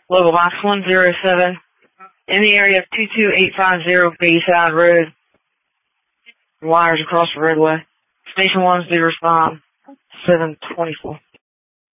Local box 107. In the area of 22850 Bayside Road. Wires across the roadway. Station 1's due to respond. 724.